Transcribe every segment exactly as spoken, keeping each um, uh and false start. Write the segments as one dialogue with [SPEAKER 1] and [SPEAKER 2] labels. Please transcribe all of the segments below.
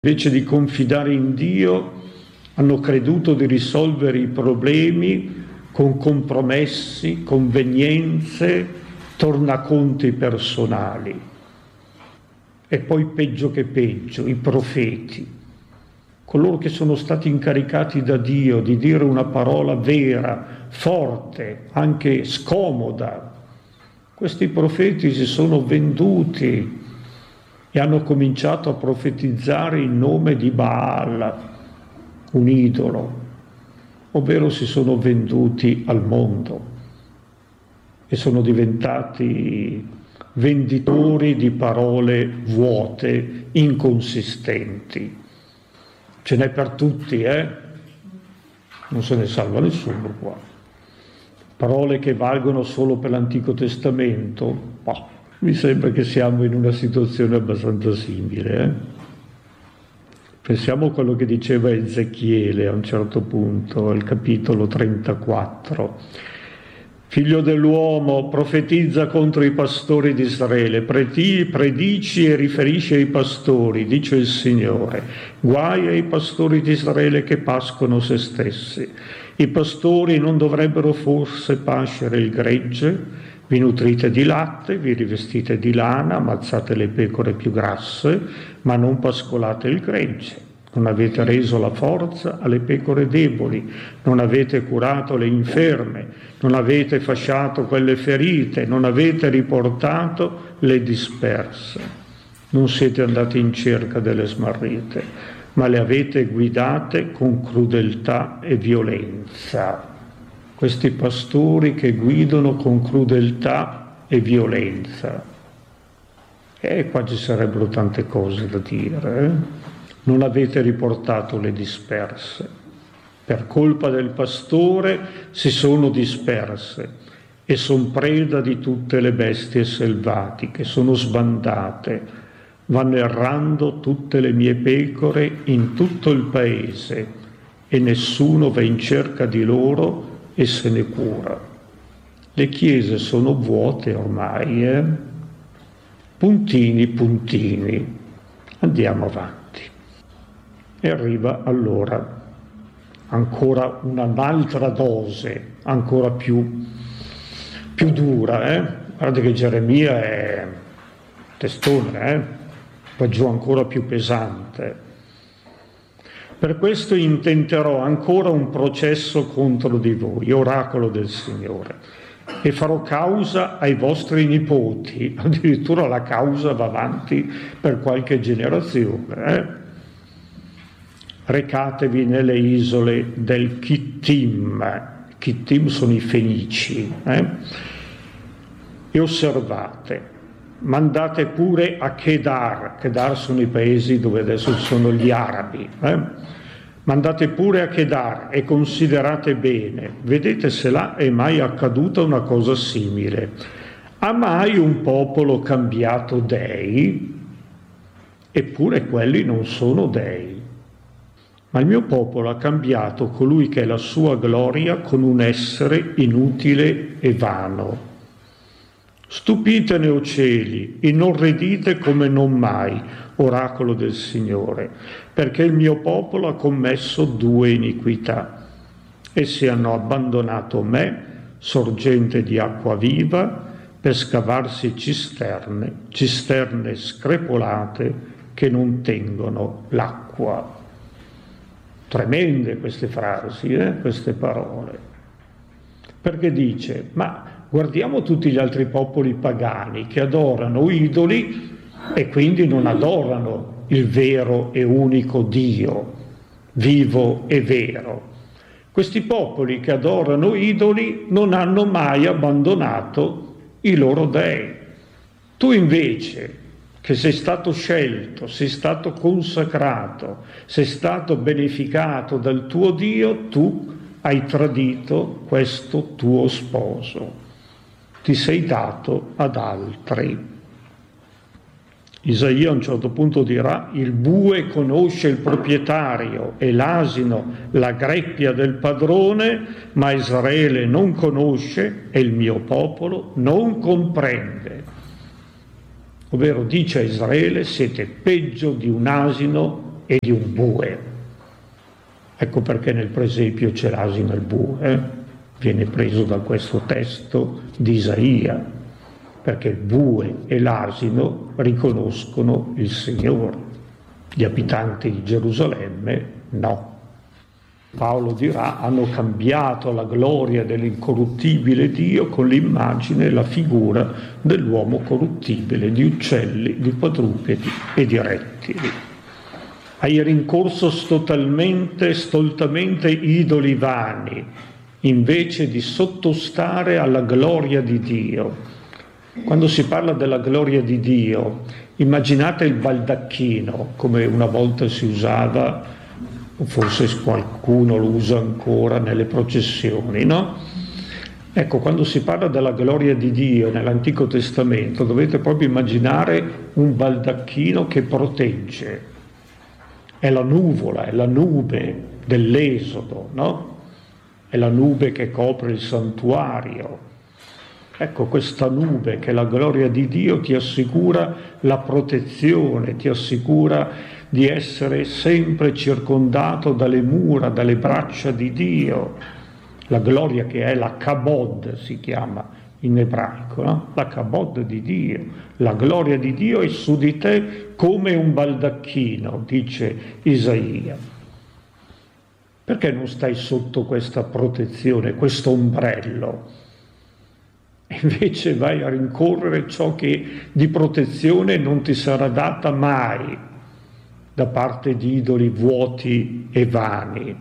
[SPEAKER 1] Invece di confidare in Dio, hanno creduto di risolvere i problemi con compromessi, convenienze, tornaconti personali. E poi peggio che peggio, i profeti, coloro che sono stati incaricati da Dio di dire una parola vera, forte, anche scomoda. Questi profeti si sono venduti e hanno cominciato a profetizzare in nome di Baal, un idolo, ovvero si sono venduti al mondo e sono diventati venditori di parole vuote, inconsistenti. Ce n'è per tutti, eh? Non se ne salva nessuno qua. Parole che valgono solo per l'Antico Testamento, bah, mi sembra che siamo in una situazione abbastanza simile. Eh? Pensiamo a quello che diceva Ezechiele a un certo punto, al capitolo trentaquattro. Figlio dell'uomo, profetizza contro i pastori di Israele, predici e riferisci ai pastori, dice il Signore. Guai ai pastori di Israele che pascono se stessi. I pastori non dovrebbero forse pascere il gregge? Vi nutrite di latte, vi rivestite di lana, ammazzate le pecore più grasse, ma non pascolate il gregge. Non avete reso la forza alle pecore deboli, non avete curato le inferme, non avete fasciato quelle ferite, non avete riportato le disperse. Non siete andati in cerca delle smarrite, ma le avete guidate con crudeltà e violenza. Questi pastori che guidano con crudeltà e violenza. E qua ci sarebbero tante cose da dire. Eh? Non avete riportato le disperse. Per colpa del pastore si sono disperse e sono preda di tutte le bestie selvatiche, sono sbandate. Vanno errando tutte le mie pecore in tutto il paese e nessuno va in cerca di loro e se ne cura. Le chiese sono vuote ormai, eh? Puntini, puntini. Andiamo avanti. E arriva allora ancora un'altra dose, ancora più, più dura, eh? Guardate che Geremia è testone, eh? Va giù ancora più pesante. Per questo intenterò ancora un processo contro di voi, oracolo del Signore, e farò causa ai vostri nipoti. Addirittura la causa va avanti per qualche generazione. Eh? Recatevi nelle isole del Chittim. Chittim sono i Fenici. Eh? E osservate. Mandate pure a Kedar. Kedar sono i paesi dove adesso ci sono gli arabi. Eh? Mandate pure a Kedar e considerate bene, vedete se là è mai accaduta una cosa simile. Ha mai un popolo cambiato dei? Eppure quelli non sono dei. Ma il mio popolo ha cambiato colui che è la sua gloria con un essere inutile e vano. Stupitene, o cieli, inorridite come non mai, oracolo del Signore, perché il mio popolo ha commesso due iniquità. Essi hanno abbandonato me, sorgente di acqua viva, per scavarsi cisterne, cisterne screpolate che non tengono l'acqua. Tremende queste frasi, eh? Queste parole. Perché dice, ma guardiamo tutti gli altri popoli pagani che adorano idoli e quindi non adorano il vero e unico Dio, vivo e vero. Questi popoli che adorano idoli non hanno mai abbandonato i loro dei. Tu invece, che sei stato scelto, sei stato consacrato, sei stato beneficato dal tuo Dio, tu hai tradito questo tuo sposo. Ti sei dato ad altri. Isaia a un certo punto dirà: il bue conosce il proprietario e l'asino la greppia del padrone, ma Israele non conosce e il mio popolo non comprende. Ovvero dice a Israele: siete peggio di un asino e di un bue. Ecco perché nel presepio c'è l'asino e il bue, eh? Viene preso da questo testo di Isaia, perché il bue e l'asino riconoscono il Signore. Gli abitanti di Gerusalemme no. Paolo dirà: hanno cambiato la gloria dell'incorruttibile Dio con l'immagine e la figura dell'uomo corruttibile, di uccelli, di quadrupedi e di rettili. Hai rincorso stoltamente, stoltamente idoli vani, invece di sottostare alla gloria di Dio. Quando si parla della gloria di Dio, immaginate il baldacchino, come una volta si usava, o forse qualcuno lo usa ancora nelle processioni, no? Ecco, quando si parla della gloria di Dio nell'Antico Testamento, dovete proprio immaginare un baldacchino che protegge. È la nuvola, è la nube dell'Esodo, no? È la nube che copre il santuario. Ecco, questa nube, che è la gloria di Dio, ti assicura la protezione, ti assicura di essere sempre circondato dalle mura, dalle braccia di Dio. La gloria che è la kabod, si chiama in ebraico, no? La kabod di Dio. La gloria di Dio è su di te come un baldacchino, dice Isaia. Perché non stai sotto questa protezione, questo ombrello? E invece vai a rincorrere ciò che di protezione non ti sarà data mai da parte di idoli vuoti e vani.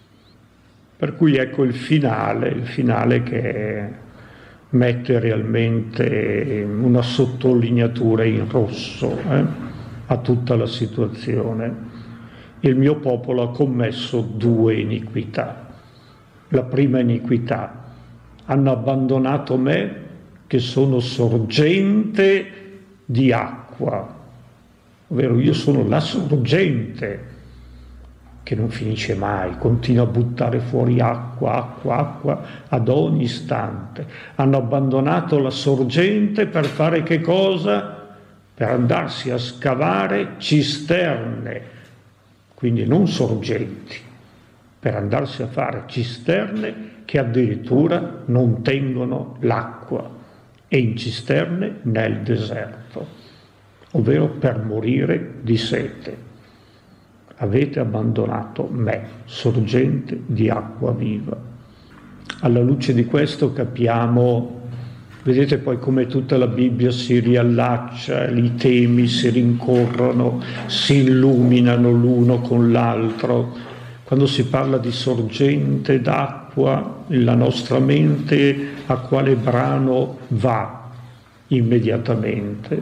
[SPEAKER 1] Per cui ecco il finale, il finale che mette realmente una sottolineatura in rosso eh, a tutta la situazione. Il mio popolo ha commesso due iniquità. La prima iniquità: hanno abbandonato me, che sono sorgente di acqua, ovvero io sono la sorgente che non finisce mai, continua a buttare fuori acqua, acqua, acqua ad ogni istante. Hanno abbandonato la sorgente per fare che cosa? Per andarsi a scavare cisterne, quindi non sorgenti, per andarsi a fare cisterne che addirittura non tengono l'acqua, e in cisterne nel deserto, ovvero per morire di sete. Avete abbandonato me, sorgente di acqua viva. Alla luce di questo capiamo, vedete poi come tutta la Bibbia si riallaccia, i temi si rincorrono, si illuminano l'uno con l'altro. Quando si parla di sorgente d'acqua, la nostra mente a quale brano va immediatamente?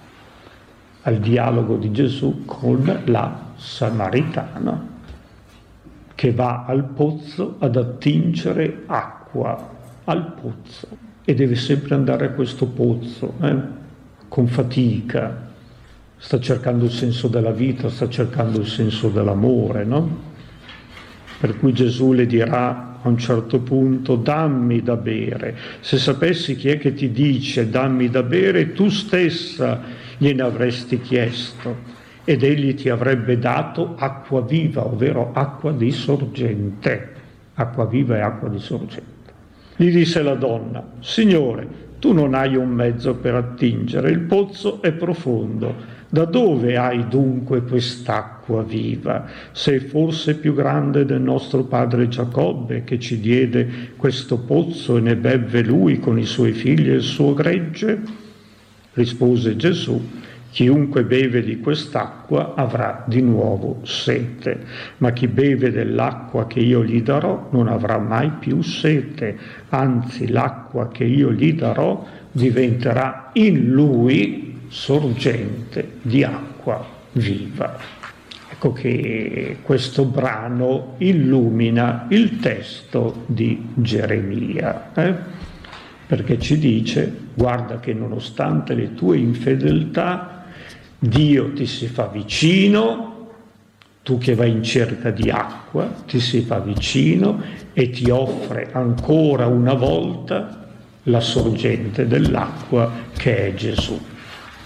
[SPEAKER 1] Al dialogo di Gesù con la Samaritana, che va al pozzo ad attingere acqua, al pozzo, e deve sempre andare a questo pozzo, eh? con fatica. Sta cercando il senso della vita, sta cercando il senso dell'amore, no? Per cui Gesù le dirà a un certo punto: dammi da bere. Se sapessi chi è che ti dice dammi da bere, tu stessa gliene avresti chiesto ed egli ti avrebbe dato acqua viva, ovvero acqua di sorgente. Acqua viva e acqua di sorgente. Gli disse la donna: Signore, tu non hai un mezzo per attingere, il pozzo è profondo. Da dove hai dunque quest'acqua viva? Sei forse più grande del nostro padre Giacobbe, che ci diede questo pozzo e ne bevve lui con i suoi figli e il suo gregge? Rispose Gesù: chiunque beve di quest'acqua avrà di nuovo sete, ma chi beve dell'acqua che io gli darò non avrà mai più sete, anzi l'acqua che io gli darò diventerà in lui sorgente di acqua viva. Ecco che questo brano illumina il testo di Geremia, eh? perché ci dice: guarda che nonostante le tue infedeltà Dio ti si fa vicino, tu che vai in cerca di acqua, ti si fa vicino e ti offre ancora una volta la sorgente dell'acqua che è Gesù.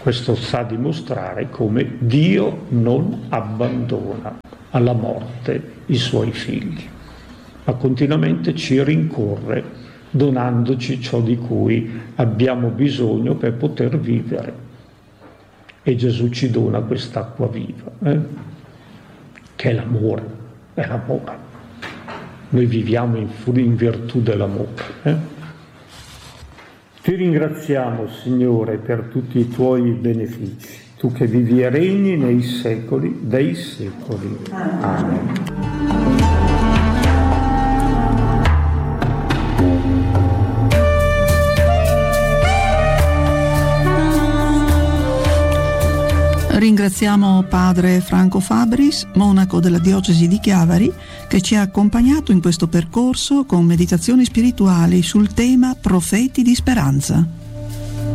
[SPEAKER 1] Questo sta a dimostrare come Dio non abbandona alla morte i suoi figli, ma continuamente ci rincorre donandoci ciò di cui abbiamo bisogno per poter vivere. E Gesù ci dona quest'acqua viva, eh? che è l'amore, è l'amore. Noi viviamo in, in virtù dell'amore. Eh? Ti ringraziamo, Signore, per tutti i tuoi benefici, tu che vivi e regni nei secoli dei secoli. Amen.
[SPEAKER 2] Ringraziamo padre Franco Fabris, monaco della diocesi di Chiavari, che ci ha accompagnato in questo percorso con meditazioni spirituali sul tema Profeti di Speranza.